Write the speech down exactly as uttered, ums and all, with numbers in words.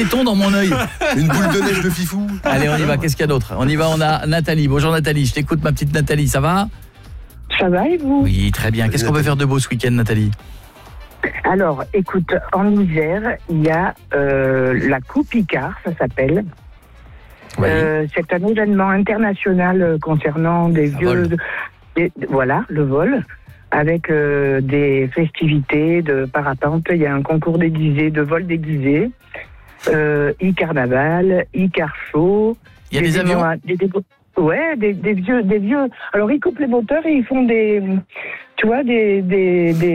béton dans mon œil. Une boule de neige de fifou. Allez, on y va, qu'est-ce qu'il y a d'autre? On y va, on a Nathalie. Bonjour Nathalie, je t'écoute ma petite Nathalie, ça va? Ça va et vous? Oui, très bien. Qu'est-ce qu'on peut faire de beau ce week-end, Nathalie? Alors, écoute, en hiver, il y a euh, la Coupe Icare, ça s'appelle. Oui. Euh, c'est un événement international euh, concernant des Un vieux... vol. des- voilà, le vol, avec euh, des festivités de parapente. Il y a un concours déguisé, de vol déguisé, euh, e-carnaval, e-car-show. Il y a des avions? à- des- des- Ouais, des, des vieux, des vieux. Alors ils coupent les moteurs et ils font des, tu vois, des, des, des